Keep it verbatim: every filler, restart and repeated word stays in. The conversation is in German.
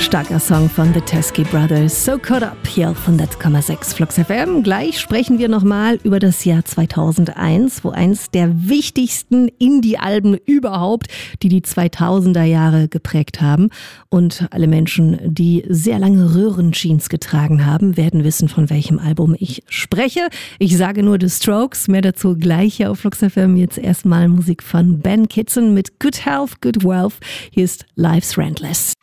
Starker Song von The Teskey Brothers, So Caught Up, hier auf hundert Komma sechs Flux F M. Gleich sprechen wir nochmal über das Jahr zweitausendeins, wo eins der wichtigsten Indie-Alben überhaupt, die die zweitausender Jahre geprägt haben. Und alle Menschen, die sehr lange Röhrenjeans getragen haben, werden wissen, von welchem Album ich spreche. Ich sage nur The Strokes, mehr dazu gleich hier auf Flux F M. Jetzt erstmal Musik von Ben Kitson mit Good Health, Good Wealth. Hier ist Life's Rentless.